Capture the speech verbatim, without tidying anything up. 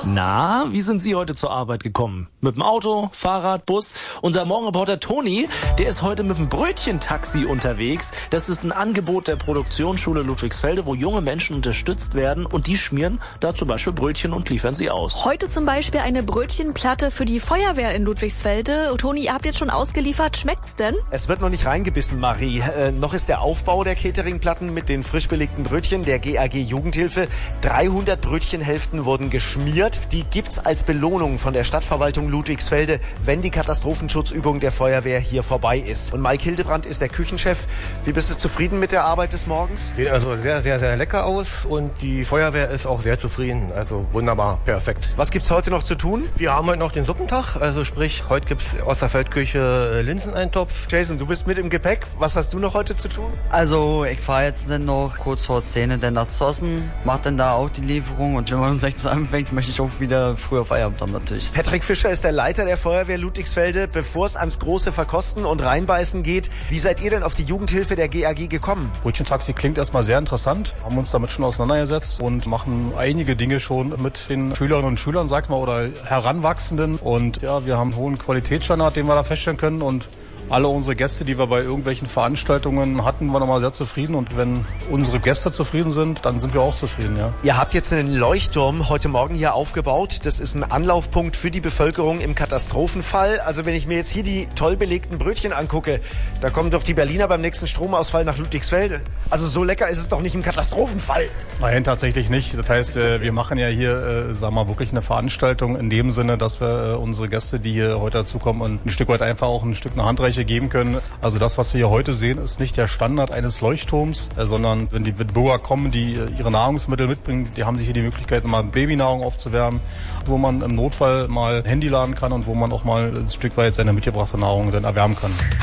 Na, wie sind Sie heute zur Arbeit gekommen? Mit dem Auto, Fahrrad, Bus? Unser Morgenreporter Toni, der ist heute mit dem Brötchentaxi unterwegs. Das ist ein Angebot der Produktionsschule Ludwigsfelde, wo junge Menschen unterstützt werden und die schmieren da zum Beispiel Brötchen und liefern sie aus. Heute zum Beispiel eine Brötchenplatte für die Feuerwehr in Ludwigsfelde. Toni, ihr habt jetzt schon ausgeliefert. Schmeckt's denn? Es wird noch nicht reingebissen, Marie. Äh, noch ist der Aufbau der Cateringplatten mit den frisch belegten Brötchen der G A G Jugendhilfe. dreihundert Brötchenhälften wurden geschmiert. Die gibt's als Belohnung von der Stadtverwaltung Ludwigsfelde, wenn die Katastrophenschutzübung der Feuerwehr hier vorbei ist. Und Mike Hildebrand ist der Küchenchef. Wie bist du zufrieden mit der Arbeit des Morgens? Sieht also sehr, sehr, sehr lecker aus und die Feuerwehr ist auch sehr zufrieden. Also wunderbar, perfekt. Was gibt's heute noch zu tun? Wir haben heute noch den Suppentag, also sprich, heute gibt's aus der Feldküche Linseneintopf. Jason, du bist mit im Gepäck. Was hast du noch heute zu tun? Also ich fahre jetzt dann noch kurz vor zehn dann nach Zossen, mach dann da auch die Lieferung und wenn man um sechzehn anfängt, möchte ich auch wieder früher Feierabend haben natürlich. Patrick Fischer ist der Leiter der Feuerwehr Ludwigsfelde. Bevor es ans große Verkosten und Reinbeißen geht, wie seid ihr denn auf die Jugendhilfe der G A G gekommen? Brötchentaxi klingt erstmal sehr interessant, haben uns damit schon auseinandergesetzt und machen einige Dinge schon mit den Schülerinnen und Schülern, sag mal, oder Heranwachsenden. Und ja, wir haben einen hohen Qualitätsstandard, den wir da feststellen können und alle unsere Gäste, die wir bei irgendwelchen Veranstaltungen hatten, waren immer sehr zufrieden. Und wenn unsere Gäste zufrieden sind, dann sind wir auch zufrieden, ja. Ihr habt jetzt einen Leuchtturm heute Morgen hier aufgebaut. Das ist ein Anlaufpunkt für die Bevölkerung im Katastrophenfall. Also wenn ich mir jetzt hier die toll belegten Brötchen angucke, da kommen doch die Berliner beim nächsten Stromausfall nach Ludwigsfelde. Also so lecker ist es doch nicht im Katastrophenfall. Nein, tatsächlich nicht. Das heißt, wir machen ja hier, sagen wir mal, wirklich eine Veranstaltung in dem Sinne, dass wir unsere Gäste, die hier heute dazukommen, ein Stück weit einfach auch ein Stück eine Handreichung geben können. Also das, was wir hier heute sehen, ist nicht der Standard eines Leuchtturms, sondern wenn die Bürger kommen, die ihre Nahrungsmittel mitbringen, die haben sich hier die Möglichkeit, mal Babynahrung aufzuwärmen, wo man im Notfall mal Handy laden kann und wo man auch mal ein Stück weit seine mitgebrachte Nahrung dann erwärmen kann.